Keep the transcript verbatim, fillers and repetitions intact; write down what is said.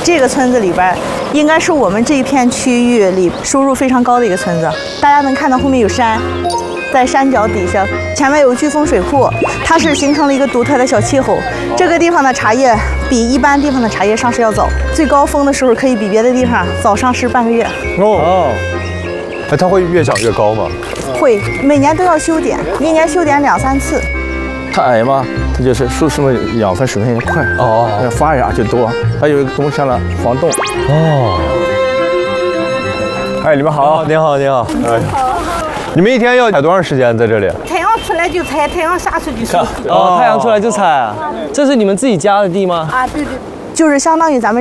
这个村子里边，应该是我们这一片区域里收入非常高的一个村子。大家能看到后面有山，在山脚底下，前面有飓风水库，它是形成了一个独特的小气候。这个地方的茶叶比一般地方的茶叶上市要早，最高峰的时候可以比别的地方早上市半个月。 哦，哎，它会越长越高吗？ 会，每年都要修剪，一年修剪两三次。 它矮嘛，它就是树什么养分水分也快， 哦， 发芽就多。还有一个东西了，黄豆。 哦，哎，你们好，您好，您好，哎，你们一天要采多长时间在这里？ 太阳出来就采，太阳下去就收。 哦，太阳出来就采啊？这是你们自己家的地吗？ 啊，对对。 就是相当于咱们